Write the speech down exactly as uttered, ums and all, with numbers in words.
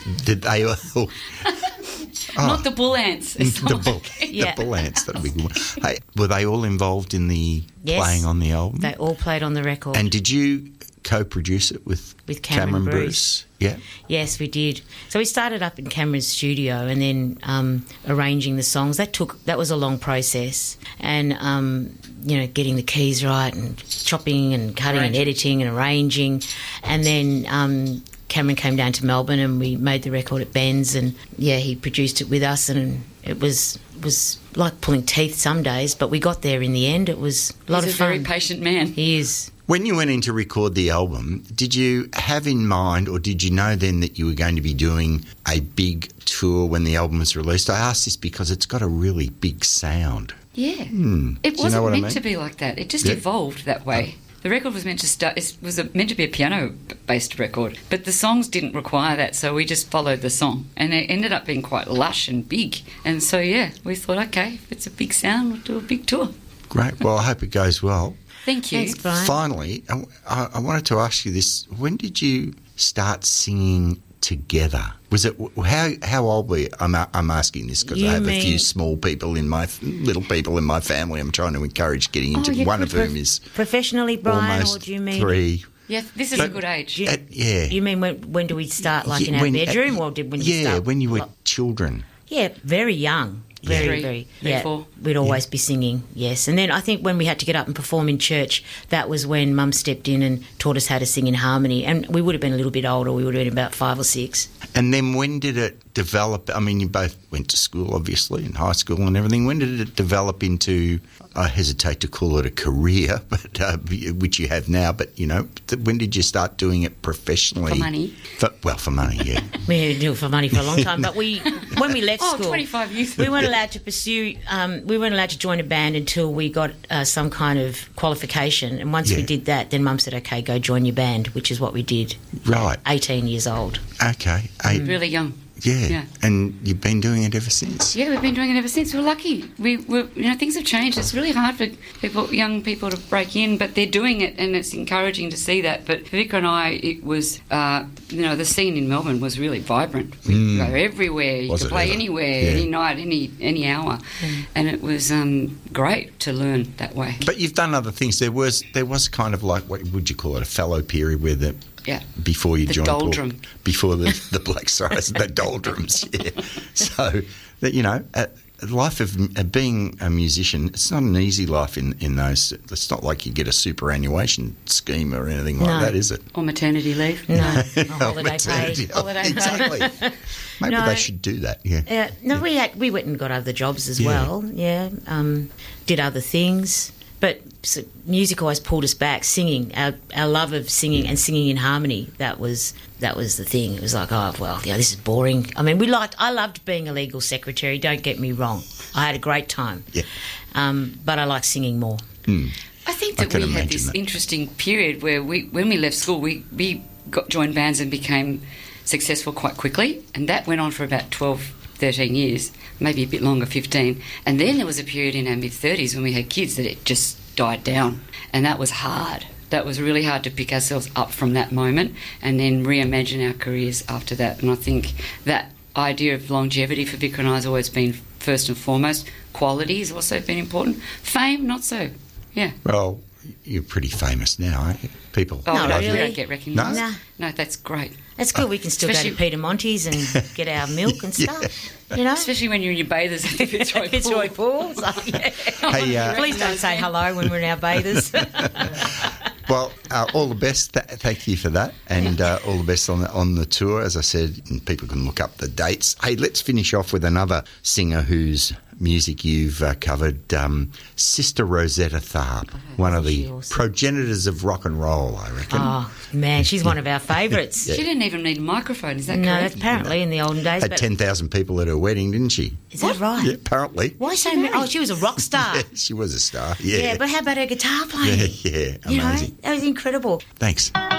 Did they all... Oh. Not the bull ants. The bull, Yeah. the bull ants, that'd be good. Hey, were they all involved in the Yes. playing on the album? They all played on the record. And did you co-produce it with, With Cameron Bruce? Yeah. Yes, we did. So we started up in Cameron's studio and then um, arranging the songs. That took that was a long process, and um, you know, getting the keys right and chopping and cutting and editing and arranging, and then um, Cameron came down to Melbourne and we made the record at Ben's, and yeah, he produced it with us, and it was was like pulling teeth some days, but we got there in the end. It was a lot He's of a fun. very patient man. He is. When you went in to record the album, did you have in mind, or did you know then that you were going to be doing a big tour when the album was released? I ask this because it's got a really big sound. Yeah. Hmm. It Do you wasn't know what I meant mean? to be like that. It just Yeah. evolved that way. The record was meant to start. It was a, meant to be a piano-based record, but the songs didn't require that, so we just followed the song, and it ended up being quite lush and big. And so, yeah, we thought, okay, if it's a big sound, we'll do a big tour. Great. Well, I hope it goes well. Thank you. Thanks, Brian. Finally, I, I wanted to ask you this. When did you start singing together? Was it how how old were you? I'm, I'm asking this because I You have mean- a few small people in my little people in my family. I'm trying to encourage getting into. Oh, yeah, one of good. whom is Professionally, Brian, almost or do you mean... three. Yeah, this is But- a good age. You, Uh, yeah. You mean when when do we start, like Yeah, in our when- bedroom, or did when you yeah, start? when you were like- children. Yeah, very young. Very, Three, very. three, yeah, four. we'd always be singing, yes. And then I think when we had to get up and perform in church, that was when Mum stepped in and taught us how to sing in harmony. And we would have been a little bit older. We would have been about five or six. And then when did it develop? I mean, you both went to school, obviously, in high school and everything. When did it develop into, I hesitate to call it a career, but uh, which you have now, but, you know, th- when did you start doing it professionally? For money. For, well, for money, yeah. We had to do it for money for a long time. But we, when we left Oh, school, twenty-five years. we weren't allowed to pursue, um, we weren't allowed to join a band until we got uh, some kind of qualification. And once we Yeah. did that, then Mum said, okay, go join your band, which is what we did. Right. eighteen years old. Okay. Eight, Really young. yeah. Yeah. And you've been doing it ever since? Yeah, we've been doing it ever since. We're lucky. We, we're, you know, things have changed. It's really hard for people, young people, to break in, but they're doing it, and it's encouraging to see that. But for Vicar and I, it was, uh, you know, the scene in Melbourne was really vibrant. We Mm. go everywhere. You Was could it play ever? anywhere, Yeah. any night, any any hour, and it was um, great to learn that way. But you've done other things. There was there was kind of like, what would you call it, a fallow period where the Yeah. before you The joined Paul- doldrum. before the the Black Stars, the doldrums. Yeah. So that, you know, a life of, of being a musician, it's not an easy life in in those. It's not like you get a superannuation scheme or anything like No. that, is it? Or maternity leave. No, a holiday Maternity- pay. Holiday pay. exactly. Maybe No. they should do that. Yeah. Uh, no, we had, we went and got other jobs as Yeah. well. Yeah, um, did other things, but so music always pulled us back. Singing, our our love of singing and singing in harmony. That was that was the thing. It was like, oh well, yeah, this is boring. I mean, we liked. I loved being a legal secretary. Don't get me wrong. I had a great time. Yeah. Um, but I like singing more. I think I that can we had imagine this that. interesting period where we, when we left school, we, we got joined bands and became successful quite quickly, and that went on for about twelve, thirteen years, maybe a bit longer, fifteen. And then there was a period in our mid-thirties when we had kids that it just died down, and that was hard. That was really hard to pick ourselves up from that moment and then reimagine our careers after that. And I think that idea of longevity for Vicar and I has always been first and foremost. Quality has also been important. Fame, not so. Yeah. Well, you're pretty famous now, aren't you? People. Oh, Not no, really. we don't get recognised. No. No, that's great. That's good. We can still go Especially- to Peter Monty's and get our milk and stuff. You know, Especially when you're in your bathers at the Fitzroy Fitzroy Pool. Pool. So, yeah. Hey, uh, Please don't say hello when we're in our bathers. Well, uh, all the best. Th- thank you for that, and uh, all the best on the, on the tour. As I said, and people can look up the dates. Hey, let's finish off with another singer whose music you've uh, covered, um, Sister Rosetta Tharpe, one of the she awesome? progenitors of rock and roll, I reckon. Oh, man, she's one of our favourites. She didn't even need a microphone, is that No, correct? that's apparently in the olden days. Had But ten thousand people at her wedding, didn't she? is that right? Yeah, apparently. Why so many? Oh, she was a rock star. Yeah, she was a star. Yeah. Yeah, but how about her guitar yeah, playing? yeah, You know, amazing. that was incredible. Thanks.